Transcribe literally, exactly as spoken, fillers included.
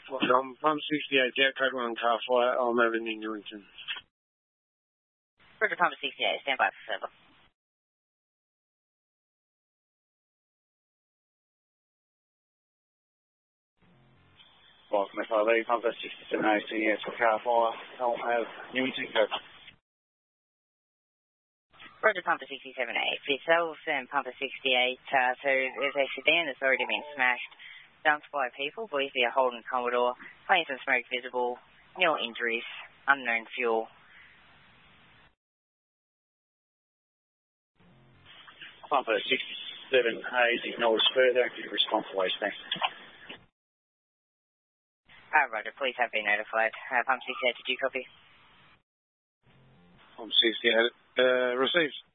I'm Pump sixty-eight, Jet Code one, car fire, Elm Avenue, Newington. Roger, Pump sixty-eight, stand by for server. Welcome F I V, Pump sixty-seven A, C S for car fire, Elm Avenue, Newington, code. Roger, Pump sixty-seven A, for yourselves and Pump sixty-eight, uh, so there's a sedan that's already been smashed, dumped by people, believed to be a Holden Commodore, flames and smoke visible, nil injuries, unknown fuel. Pump sixty-seven A is acknowledged further, active response police, thanks. Uh, Roger, police have been notified. Uh, Pump sixty-eight, did you copy? Pump sixty-eight, uh, received.